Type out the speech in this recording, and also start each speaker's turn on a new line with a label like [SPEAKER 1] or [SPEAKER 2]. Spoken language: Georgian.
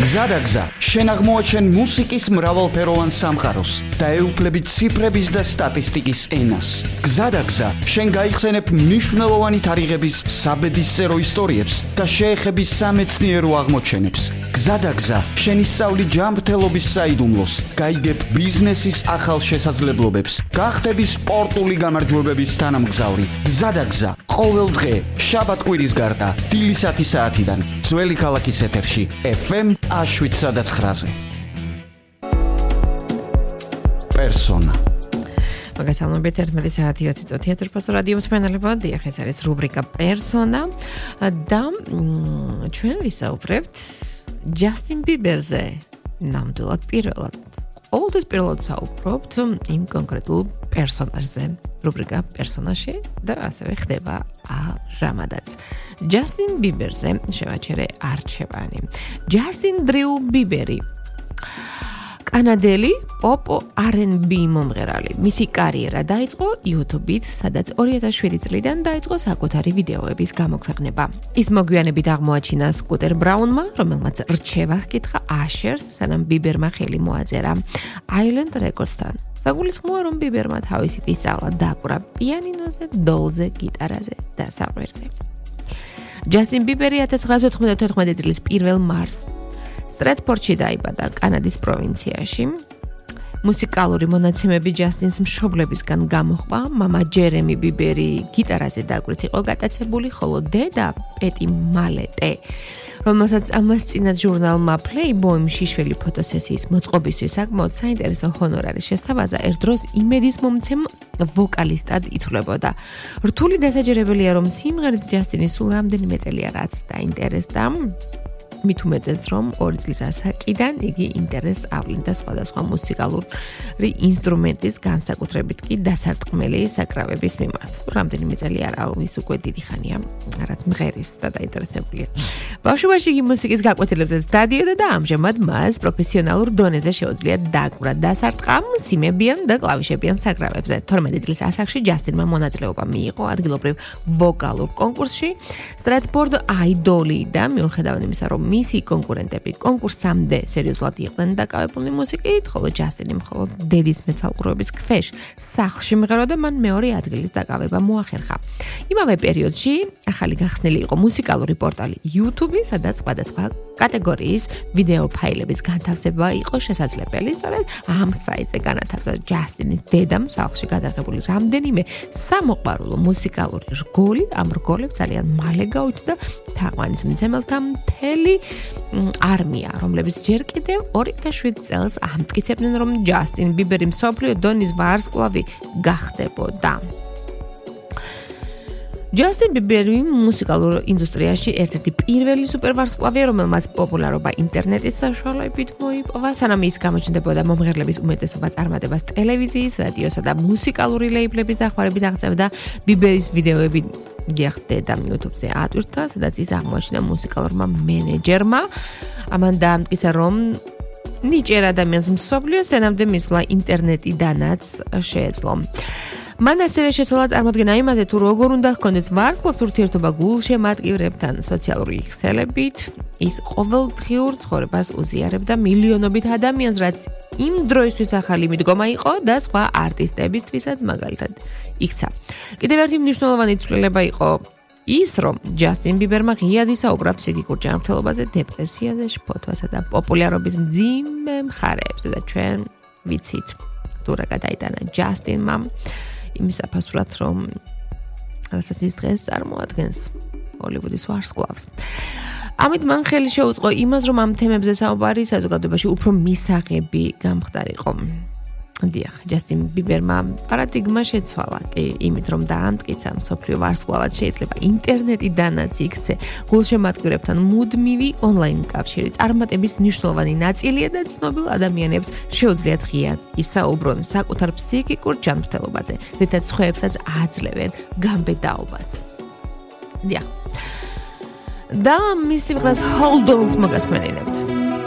[SPEAKER 1] გზადაგზა, შენ აღმოაჩენ მუსიკის მრავალფეროვან სამყაროს და ეუფლები ციფრების და სტატისტიკის ენას. გზადაგზა, შენ გაიხსენებ მნიშვნელოვანი თარიღების საბედისწერო ისტორიებს და შეეხები სამეცნიერო აღმოჩენებს. გზადაგზა, შენ ისწავლი ჯანმრთელობის საიდუმლოს, გაიგებ ბიზნესის ახალ შესაძლებლობებს, გახდები სპორტული გამარჯვებების თანამგზავრი. გზადაგზა, ყოველ დღე, შაბათ-კვირის გარდა, დილის 10 საათიდან, ძველი ქალაქის ეთერში, FM 7-9-ზე. პერსონა.
[SPEAKER 2] მოგესალმებით 11 საათი 20 წუთი ეთერფასო რადიო მსმენელებო, დიახ, ეს არის რუბრიკა პერსონა და ჩვენ ვისაუბრებთ ჯასტინ ბიბერზე. ნამდვილად პირველად. ყოველთვის პირველად საუბრობთ იმ კონკრეტულ პერსონაჟზე. რუბრიკა პერსონაჟი და ასევე ხდება რამადაც. ჯასტინ ბიბერზე შევაჩერე არჩევანი. ჯასტინ დრიუ ბიბერი. კანადელი პოპ R&B მომღერალი. მისი კარიერა დაიწყო YouTube-ით, სადაც 2007 წლიდან დაიწყო საკუთარი ვიდეოების გამოქვეყნება. ის მოგვიანებით აღმოაჩინა სკუტერ ბრაუნმა, რომელმაც რჩევა ჰკითხა Usher-ს, სანამ ბიბერმა ხელი მოაწერა Island Records-თან. საგულისხმოა, რომ ბიბერმა თავისით ისწავლა დაკვრა პიანინოზე, დოლზე, გიტარაზე და საყვერზე. ჯასტინ ბიბერი 1994 წლის 1 მარტს სტრეტფორდში დაიბადა, კანადის პროვინციაში. მუსიკალური მონაცემები ჯასტინს მშობლებისგან გამოჰყვა. მამა ჯერემი ბიბერი გიტარაზე დაკვირთ იყო გატაცებული, ხოლო დედა პეტი მალეტე, რომელსაც ამას წინათ ჟურნალმა Playboy-მ შიშველი ფოტოსესიის მოწყობისთვის საკმაოდ საინტერესო ჰონორარი შესთავაზა, ერთ დროს იმედის მომცემ ვოკალისტად ითვლებოდა. რთული დასაჯერებელია, რომ სიმღერით ჯასტინი სულ რამდენიმე წელია რაც დაინტერესდა. მით უმეტეს, რომ 2 წლის ასაკიდან იგი ინტერესს ავლენდა სხვადასხვა მუსიკალური ინსტრუმენტის, განსაკუთრებით კი დასარტყმელი საკრავების მიმართ. რამდენიმე წელი არა, ის უკვე დიდი ხანია, რაც მღერის და დაინტერესებულია. ბავშვობაში იგი მუსიკის გაკვეთილებზეც დადიოდა და ამჟამად მას პროფესიონალურ დონეზე შეუძლია დაკვრა დასარტყამ, სიმებიან და კლავიშებიან საკრავებზე. 12 წლის ასაკში ჯასტინმა მონაწილეობა მიიღო ადგილობრივ ვოკალურ კონკურსში Stratford Idol-ი და მიუხედავად იმისა, რომ მისი კონკურენტები კონკურსამდე სერიოზულად იყვნენ დაკავებული მუსიკით, ხოლო ჯასტინი მხოლოდ დედის მეთვალყურების ქვეშ სახლში მღეროდა, მან მეორე ადგილის დაკავება მოახერხა. იმავე პერიოდში ახალი გახსნილი იყო მუსიკალური პორტალი YouTube, სადაც სხვადასხვა კატეგორიის ვიდეო ფაილების განთავსება იყო შესაძლებელი. სწორედ ამ საიტზე განათავსა ჯასტინის დედამ სახლში გადაღებული რამდენიმე სამოყვარულო მუსიკალური რგოლი. ამ რგოლებს ძალიან მალე გაუჩნდა თაყვანის მცემელთა მთელი არმია, რომლებიც ჯერ კიდევ 2007 წელს ამტკიცებდნენ, რომ ჯასტინ ბიბერი მსოფლიო დონის ვარსკვლავი გახდებოდა. ჯასტინ ბიბერი მუსიკალურ ინდუსტრიაში ერთ-ერთი პირველი სუპერვარსკვლავია, რომელმაც პოპულარობა ინტერნეტის საშუალებით მოიპოვა, სანამ ის გამოჩნდებოდა მომღერლების უმეტესობა წარმატებას ტელევიზიის, რადიოსა და მუსიკალური ლეიბლების დახმარებით აღწევდა. ბიბერის ვიდეოები დიახდედა YouTube-ზე ატვირთა, სადაც ის აღმოაჩინა მუსიკალურმა მენეჯერმა. ამან დაამტკიცა, რომ ნიჭიერ ადამიანს მსოფლიოს ენამდე მისვლა ინტერნეტიდანაც შეეძლო. მან ასევე შეცვალა წარმოდგენა იმაზე, თუ როგორ უნდა ჰქონდეს ვარსკვლავს ურთიერთობა გულშემატკივრებთან სოციალური ქსელებით. ის ყოველდღიურ ცხოვრებას უზიარებდა მილიონობით ადამიანს, რაც იმ დროისთვის ახალი მიდგომა იყო და სხვა არტისტებისთვისაც მაგალითად იქცა. კიდევ ერთი მნიშვნელოვანი ცვლილება იყო ის, რომ ჯასტინ ბიბერმა ღიად ისაუბრა ფსიქიკურ ჯანმრთელობაზე, დეპრესიაზე, შფოთვასა და პოპულარობის მძიმე მხარეებზე და ჩვენ ვიცით, თუ რა გადაიტანა ჯასტინმა იმის აფასურად, რომ რასაც ის დღეს წარმოადგენს ჰოლივუდის ვარსკვლავს. ამით მან ხელი შეუწყო იმას, რომ ამ თემებზე საუბარი საზოგადოებაში უფრო მისაღები გამხდარიყო. დიახ, ჯასტინ ბიბერმა პარადიგმა შეცვალა კი იმით, რომ დაამტკიცა მსოფლიო ვარსკვლავად შეიძლება ინტერნეტიდანაც იქცე გულშემატკივრებთან მუდმივი ონლაინ კავშირი წარმატების მნიშვნელოვანი ნაწილია და ცნობილ ადამიანებს შეუძლიათ ღიად ისაუბრონ საკუთარ ფსიქიკურ ჯანმრთელობაზე, რითაც სხვაებსაც აძლევენ გამბედაობაზე. დიახ. და მის სიმღერას Hold On-ს მოგასმენინებთ.